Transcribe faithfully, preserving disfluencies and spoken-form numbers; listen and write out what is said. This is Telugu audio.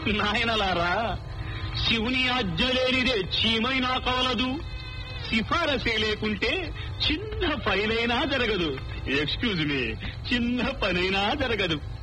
నాయనలారా, శివుని ఆజ్ఞ లేనిదే చీమైనా కవలదు, సిఫారసే లేకుంటే చిన్న పైనైనా జరగదు. ఎక్స్క్యూజ్ మీ, చిన్న పనైనా జరగదు.